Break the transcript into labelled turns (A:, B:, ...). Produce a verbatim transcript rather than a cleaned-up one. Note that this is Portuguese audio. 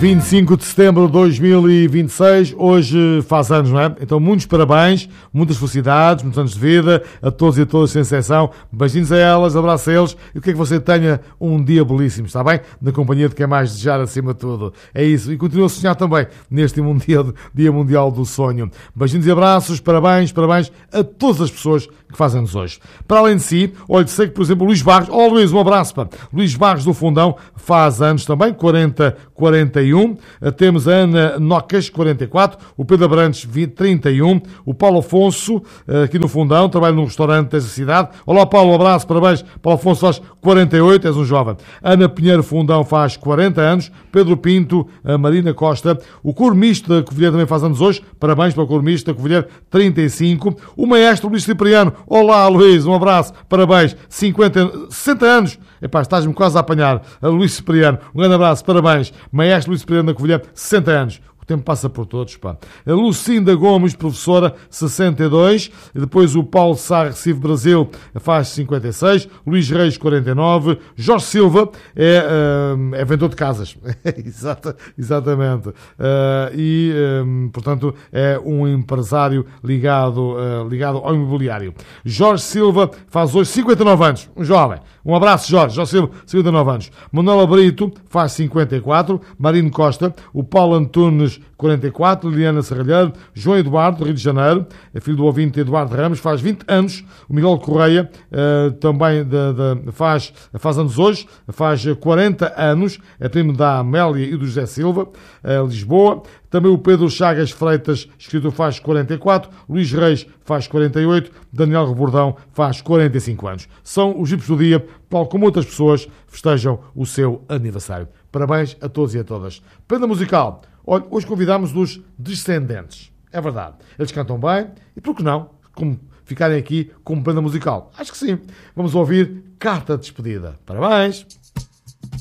A: vinte e cinco de setembro de dois mil e vinte e seis, hoje faz anos, não é? Então muitos parabéns, muitas felicidades, muitos anos de vida a todos e a todas, sem exceção. Beijinhos a elas, abraço a eles e o que é que você tenha um dia belíssimo, está bem? Na companhia de quem mais desejar acima de tudo. É isso. E continua a sonhar também neste mundial, Dia Mundial do Sonho. Beijinhos e abraços, parabéns, parabéns a todas as pessoas que fazem anos hoje. Para além de si, olha, sei que, por exemplo, Luís Barros, ó oh, Luís, um abraço, pá. Luís Barros do Fundão faz anos também, quarenta, quarenta e um. Temos a Ana Nocas, quarenta e quatro. O Pedro Abrantes, trinta e um. O Paulo Afonso, aqui no Fundão, trabalha num restaurante desta cidade. Olá, Paulo, um abraço, parabéns. Paulo Afonso faz quarenta e oito, és um jovem. Ana Pinheiro Fundão faz quarenta anos. Pedro Pinto, a Marina Costa. O Coro Misto da Covilhã também faz anos hoje. Parabéns para o Coro Misto da Covilhã, trinta e cinco. O maestro Luís Cipriano. Olá, Luís, um abraço, parabéns. cinquenta, sessenta anos. Epá, estás-me quase a apanhar. A Luís Cipriano, um grande abraço, parabéns. Maestro Luís Cipriano da Covilhã, sessenta anos. O tempo passa por todos, pá. A Lucinda Gomes, professora, sessenta e dois. E depois o Paulo Sá, Recife Brasil, faz cinquenta e seis. Luís Reis, quarenta e nove. Jorge Silva é, uh, é vendedor de casas. Exata, exatamente. Uh, e, um, portanto, é um empresário ligado, uh, ligado ao imobiliário. Jorge Silva faz hoje cinquenta e nove anos. Um jovem. Um abraço, Jorge. Jorge Silva, cinquenta e nove anos. Manuela Brito faz cinquenta e quatro. Marino Costa. O Paulo Antunes, quarenta e quatro. Liliana Serralheiro. João Eduardo, do Rio de Janeiro. É filho do ouvinte Eduardo Ramos. Faz vinte anos. O Miguel Correia uh, também de, de, faz, faz anos hoje. Faz quarenta anos. É primo da Amélia e do José Silva. Uh, Lisboa. Também o Pedro Chagas Freitas, escritor, faz quarenta e quatro. Luís Reis faz quarenta e oito. Daniel Rebordão faz quarenta e cinco anos. São os vipes do dia, tal como outras pessoas festejam o seu aniversário. Parabéns a todos e a todas. Prenda musical. Olha, hoje convidamos os Descendentes. É verdade. Eles cantam bem e, por que não, como ficarem aqui como prenda musical? Acho que sim. Vamos ouvir Carta de Despedida. Parabéns.